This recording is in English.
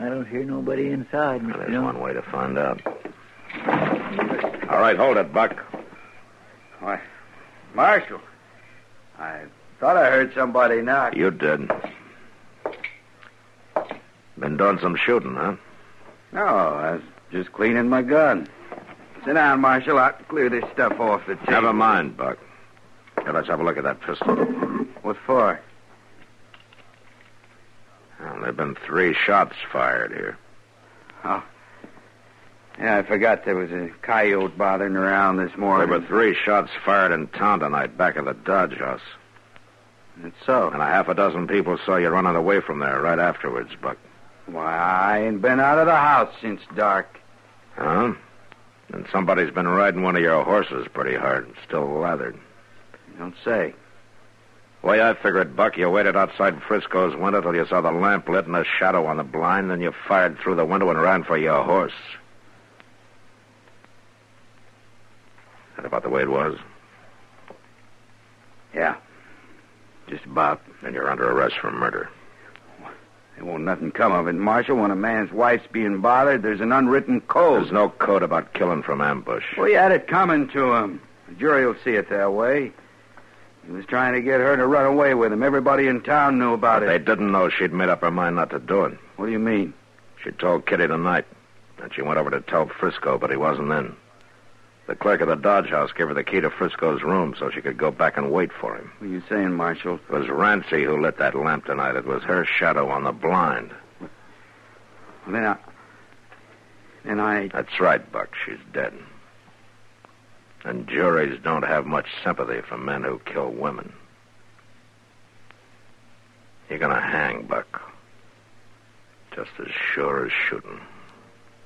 I don't hear nobody inside, Mr. There's Dillon. one way to find out. All right, hold it, Buck. Why, Marshal, I thought I heard somebody knock. You did. Been doing some shooting, huh? No, I was just cleaning my gun. Sit down, Marshal. I'll clear this stuff off the table. Never mind, Buck. Here, let's have a look at that pistol. What for? Well, there have been 3 shots fired here. Oh. Yeah, I forgot there was a coyote bothering around this morning. There were 3 shots fired in town tonight back of the Dodge House. That's so. And a half a dozen people saw you running away from there right afterwards, Buck. Why, I ain't been out of the house since dark. Huh? And somebody's been riding one of your horses pretty hard, still lathered. You don't say. Way I figured, Buck, you waited outside Frisco's window till you saw the lamp lit and a shadow on the blind, then you fired through the window and ran for your horse. That about the way it was? Yeah. Just about. And you're under arrest for murder. There won't nothing come of it, Marshal. When a man's wife's being bothered, there's an unwritten code. There's no code about killing from ambush. Well, he had it coming to him. The jury will see it that way. He was trying to get her to run away with him. Everybody in town knew about But it. they didn't know she'd made up her mind not to do it. What do you mean? She told Kitty tonight, and she went over to tell Frisco, but he wasn't in. The clerk of the Dodge House gave her the key to Frisco's room so she could go back and wait for him. What are you saying, Marshal? It was Rancy who lit that lamp tonight. It was her shadow on the blind. Well, then I... That's right, Buck. She's dead. And juries don't have much sympathy for men who kill women. You're gonna hang, Buck. Just as sure as shooting.